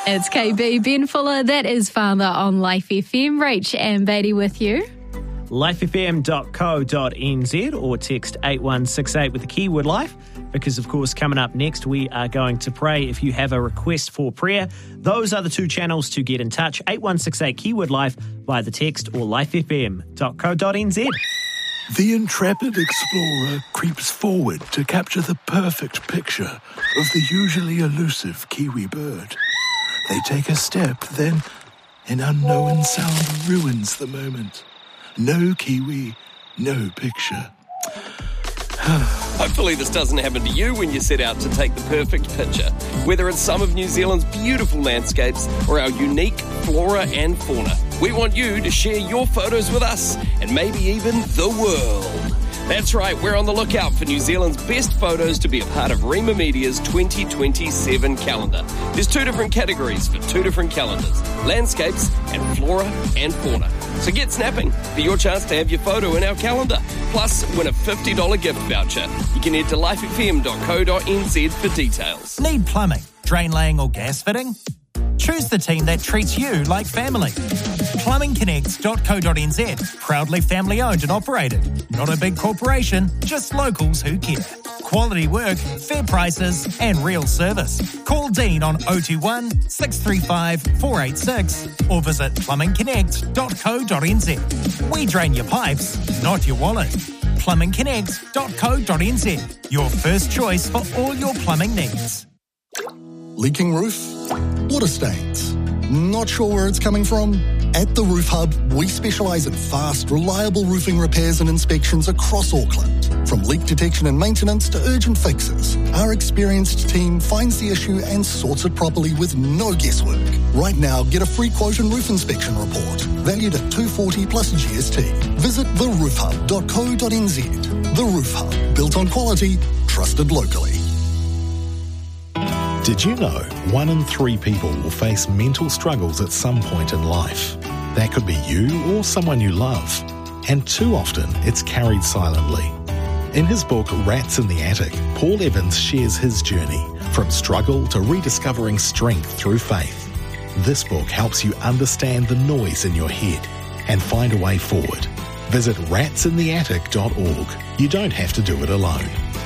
It's KB, Ben Fuller, that is Father on Life FM. Rach and Beatty with you. lifefm.co.nz or text 8168 with the keyword life, because of course coming up next we are going to pray. If you have a request for prayer, those are the two channels to get in touch. 8168 keyword life via the text or lifefm.co.nz. The intrepid explorer creeps forward to capture the perfect picture of the usually elusive kiwi bird. They take a step, then an unknown sound ruins the moment. No kiwi, no picture. Hopefully this doesn't happen to you when you set out to take the perfect picture, whether it's some of New Zealand's beautiful landscapes or our unique flora and fauna. We want you to share your photos with us and maybe even the world. That's right, we're on the lookout for New Zealand's best photos to be a part of Rima Media's 2027 calendar. There's two different categories for two different calendars, landscapes and flora and fauna. So get snapping for your chance to have your photo in our calendar. Plus, win a $50 gift voucher. You can head to lifefm.co.nz for details. Need plumbing, drain laying or gas fitting? Choose the team that treats you like family. Plumbingconnect.co.nz. Proudly family owned and operated. Not a big corporation, just locals who care. Quality work, fair prices and real service. Call Dean on 021 635 486 or visit plumbingconnect.co.nz. We drain your pipes, not your wallet. plumbingconnect.co.nz. Your first choice for all your plumbing needs. Leaking roof? Water stains? Not sure where it's coming from? At the Roof Hub, we specialise in fast, reliable roofing repairs and inspections across Auckland. From leak detection and maintenance to urgent fixes, our experienced team finds the issue and sorts it properly with no guesswork. Right now, get a free quote and roof inspection report, valued at $240 plus GST. Visit theroofhub.co.nz. The Roof Hub, built on quality, trusted locally. Did you know 1 in 3 people will face mental struggles at some point in life? That could be you or someone you love. And too often, it's carried silently. In his book, Rats in the Attic, Paul Evans shares his journey from struggle to rediscovering strength through faith. This book helps you understand the noise in your head and find a way forward. Visit ratsintheattic.org. You don't have to do it alone.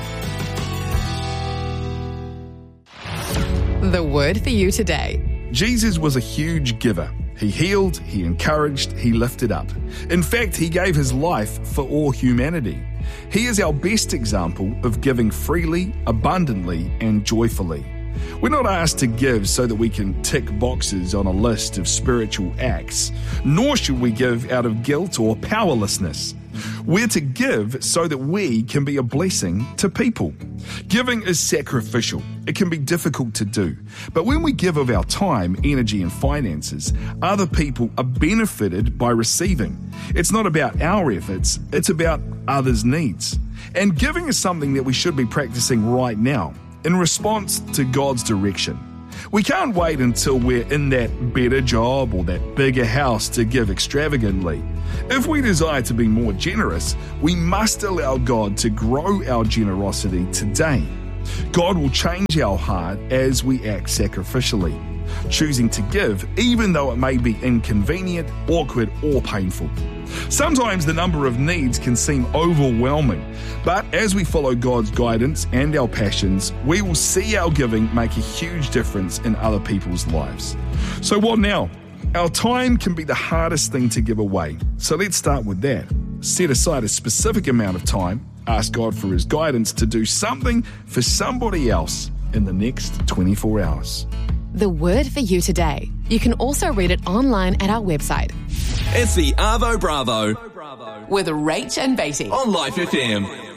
The word for you today. Jesus was a huge giver. He healed, he encouraged, he lifted up. In fact, he gave his life for all humanity. He is our best example of giving freely, abundantly, and joyfully. We're not asked to give so that we can tick boxes on a list of spiritual acts, nor should we give out of guilt or powerlessness. We're to give so that we can be a blessing to people. Giving is sacrificial. It can be difficult to do. But when we give of our time, energy, and finances, other people are benefited by receiving. It's not about our efforts, it's about others' needs. And giving is something that we should be practicing right now, in response to God's direction. We can't wait until we're in that better job or that bigger house to give extravagantly. If we desire to be more generous, we must allow God to grow our generosity today. God will change our heart as we act sacrificially, choosing to give even though it may be inconvenient, awkward, or painful. Sometimes the number of needs can seem overwhelming, but as we follow God's guidance and our passions, we will see our giving make a huge difference in other people's lives. So what now? Our time can be the hardest thing to give away, so let's start with that. Set aside a specific amount of time, ask God for his guidance to do something for somebody else in the next 24 hours. The word for you today. You can also read it online at our website. It's the Arvo Bravo With Rach and Beatty on Life FM.